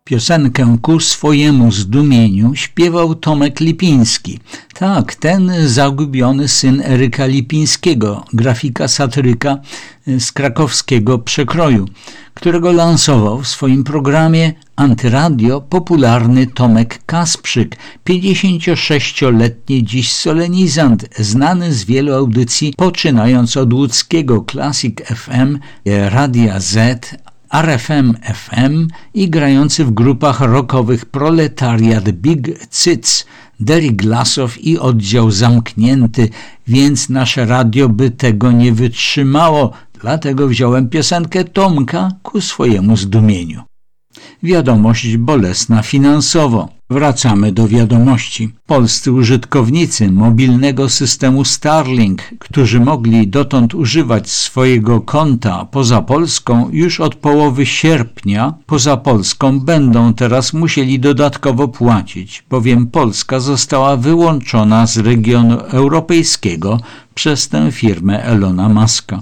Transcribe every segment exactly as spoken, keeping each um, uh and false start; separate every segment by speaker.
Speaker 1: Piosenkę Ku swojemu zdumieniu śpiewał Tomek Lipiński. Tak, ten zagubiony syn Eryka Lipińskiego, grafika satyryka z krakowskiego Przekroju, którego lansował w swoim programie Antyradio popularny Tomek Kasprzyk, pięćdziesięciosześcioletni dziś solenizant, znany z wielu audycji, poczynając od łódzkiego Classic F M, Radia Z, R F M F M i grający w grupach rockowych Proletariat, Big Cyc, Derek Glasow i Oddział Zamknięty, więc nasze radio by tego nie wytrzymało, dlatego wziąłem piosenkę Tomka ku swojemu zdumieniu. Wiadomość bolesna finansowo. Wracamy do wiadomości. Polscy użytkownicy mobilnego systemu Starlink, którzy mogli dotąd używać swojego konta poza Polską, już od połowy sierpnia poza Polską będą teraz musieli dodatkowo płacić, bowiem Polska została wyłączona z regionu europejskiego przez tę firmę Elona Muska.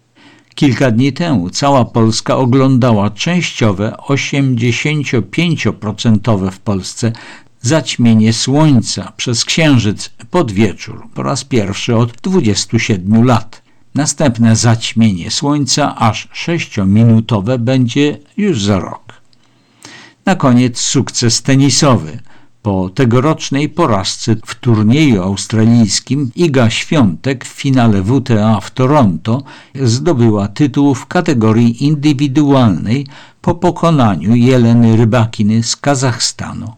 Speaker 1: Kilka dni temu cała Polska oglądała częściowe osiemdziesięciopięcioprocentowe w Polsce zaćmienie słońca przez księżyc pod wieczór po raz pierwszy od dwudziestu siedmiu lat. Następne zaćmienie słońca aż sześciominutowe będzie już za rok. Na koniec sukces tenisowy. Po tegorocznej porażce w turnieju australijskim Iga Świątek w finale W T A w Toronto zdobyła tytuł w kategorii indywidualnej po pokonaniu Jeleny Rybakiny z Kazachstanu.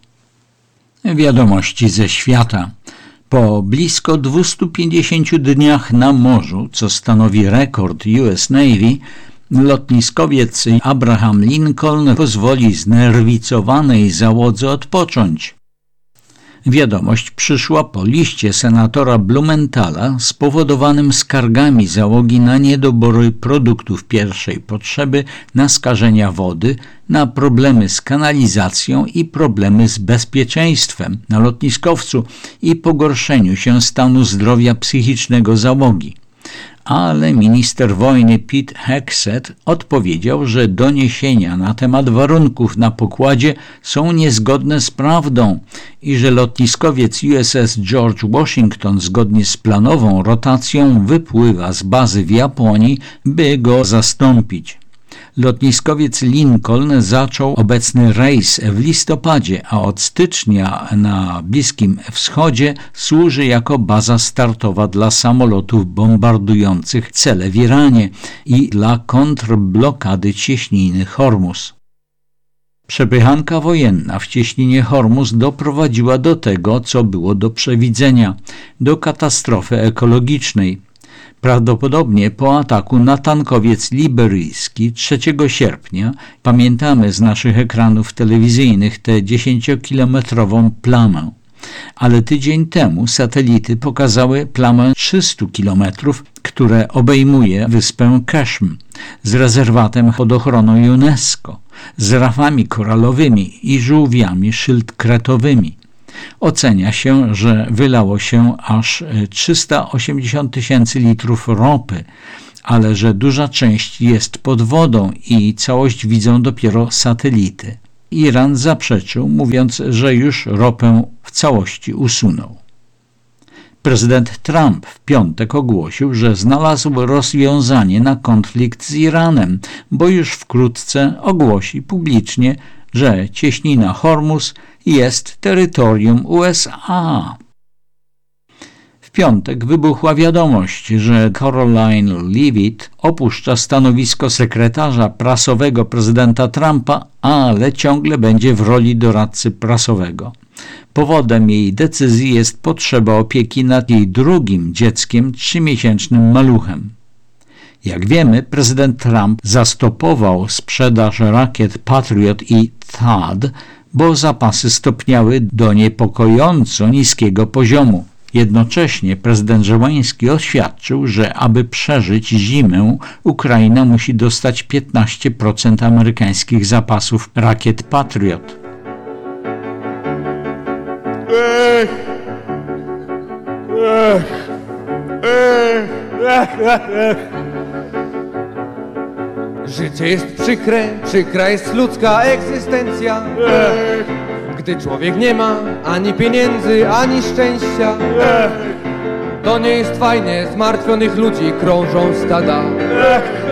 Speaker 1: Wiadomości ze świata. Po blisko dwustu pięćdziesięciu dniach na morzu, co stanowi rekord U S Navy, lotniskowiec Abraham Lincoln pozwoli znerwicowanej załodze odpocząć. Wiadomość przyszła po liście senatora Blumenthala spowodowanym skargami załogi na niedobory produktów pierwszej potrzeby, na skażenia wody, na problemy z kanalizacją i problemy z bezpieczeństwem na lotniskowcu i pogorszeniu się stanu zdrowia psychicznego załogi. Ale minister wojny Pete Hegseth odpowiedział, że doniesienia na temat warunków na pokładzie są niezgodne z prawdą i że lotniskowiec U S S George Washington zgodnie z planową rotacją wypływa z bazy w Japonii, by go zastąpić. Lotniskowiec Lincoln zaczął obecny rejs w listopadzie, a od stycznia na Bliskim Wschodzie służy jako baza startowa dla samolotów bombardujących cele w Iranie i dla kontrblokady cieśniny Hormuz. Przepychanka wojenna w cieśninie Hormuz doprowadziła do tego, co było do przewidzenia, do katastrofy ekologicznej. Prawdopodobnie po ataku na tankowiec liberyjski trzeciego sierpnia, pamiętamy z naszych ekranów telewizyjnych tę dziesięciokilometrową plamę, ale tydzień temu satelity pokazały plamę trzystu kilometrów, które obejmuje wyspę Keszm z rezerwatem pod ochroną UNESCO, z rafami koralowymi i żółwiami szylddkretowymi. Ocenia się, że wylało się aż trzysta osiemdziesiąt tysięcy litrów ropy, ale że duża część jest pod wodą i całość widzą dopiero satelity. Iran zaprzeczył, mówiąc, że już ropę w całości usunął. Prezydent Trump w piątek ogłosił, że znalazł rozwiązanie na konflikt z Iranem, bo już wkrótce ogłosi publicznie, że cieśnina Hormuz jest terytorium U S A. W piątek wybuchła wiadomość, że Caroline Leavitt opuszcza stanowisko sekretarza prasowego prezydenta Trumpa, ale ciągle będzie w roli doradcy prasowego. Powodem jej decyzji jest potrzeba opieki nad jej drugim dzieckiem, trzymiesięcznym maluchem. Jak wiemy, prezydent Trump zastopował sprzedaż rakiet Patriot i Thad, bo zapasy stopniały do niepokojąco niskiego poziomu. Jednocześnie prezydent Zełenski oświadczył, że aby przeżyć zimę, Ukraina musi dostać piętnaście procent amerykańskich zapasów rakiet Patriot.
Speaker 2: Ech, ech, ech, ech, ech. Życie jest przykre, przykra jest ludzka egzystencja. Gdy człowiek nie ma ani pieniędzy, ani szczęścia. To nie jest fajne, zmartwionych ludzi krążą stada.